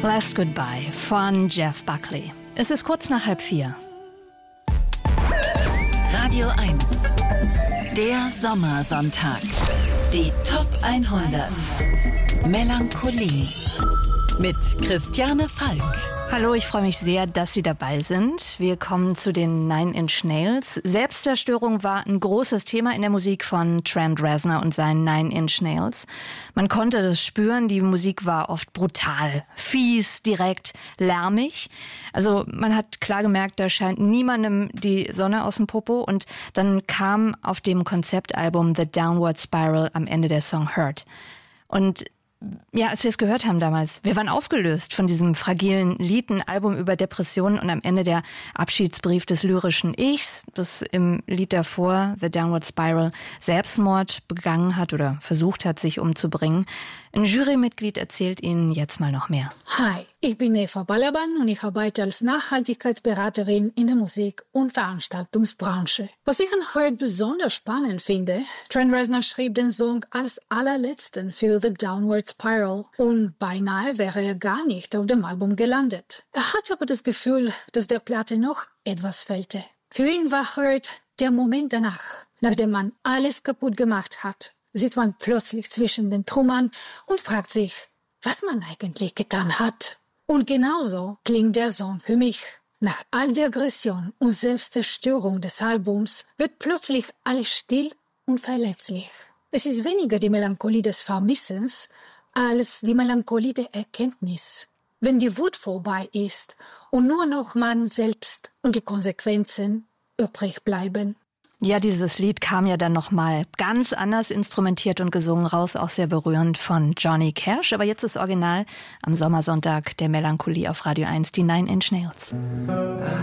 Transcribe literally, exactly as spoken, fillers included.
Last Goodbye von Jeff Buckley. Es ist kurz nach halb vier. Radio eins. Der Sommersonntag. Die Top hundert. Melancholie. Mit Christiane Falk. Hallo, ich freue mich sehr, dass Sie dabei sind. Wir kommen zu den Nine Inch Nails. Selbstzerstörung war ein großes Thema in der Musik von Trent Reznor und seinen Nine Inch Nails. Man konnte das spüren, die Musik war oft brutal, fies, direkt, lärmig. Also man hat klar gemerkt, da scheint niemandem die Sonne aus dem Popo. Und dann kam auf dem Konzeptalbum The Downward Spiral am Ende der Song Hurt. Und ja, als wir es gehört haben damals, wir waren aufgelöst von diesem fragilen Lied, ein Album über Depressionen und am Ende der Abschiedsbrief des lyrischen Ichs, das im Lied davor, The Downward Spiral, Selbstmord begangen hat oder versucht hat, sich umzubringen. Ein Jurymitglied erzählt Ihnen jetzt mal noch mehr. Hi, ich bin Eva Balaban und ich arbeite als Nachhaltigkeitsberaterin in der Musik- und Veranstaltungsbranche. Was ich an Hurt besonders spannend finde, Trent Reznor schrieb den Song als allerletzten für The Downward Spiral und beinahe wäre er gar nicht auf dem Album gelandet. Er hatte aber das Gefühl, dass der Platte noch etwas fehlte. Für ihn war Hurt der Moment danach, nachdem man alles kaputt gemacht hat. Sitzt man plötzlich zwischen den Trümmern und fragt sich, was man eigentlich getan hat. Und genauso klingt der Song für mich. Nach all der Aggression und Selbstzerstörung des Albums wird plötzlich alles still und verletzlich. Es ist weniger die Melancholie des Vermissens als die Melancholie der Erkenntnis. Wenn die Wut vorbei ist und nur noch man selbst und die Konsequenzen übrig bleiben. Ja, dieses Lied kam ja dann nochmal ganz anders instrumentiert und gesungen raus, auch sehr berührend von Johnny Cash. Aber jetzt das Original am Sommersonntag der Melancholie auf Radio eins, die Nine Inch Nails.